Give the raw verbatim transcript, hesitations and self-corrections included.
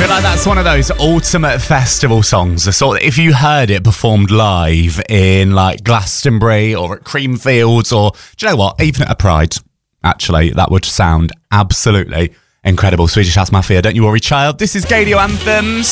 feel like that's one of those ultimate festival songs. The sort of, if you heard it performed live in like Glastonbury or at Creamfields or, do you know what, even at a Pride, actually, that would sound absolutely incredible. Swedish House Mafia, don't you worry, child. This is Gadio Anthems.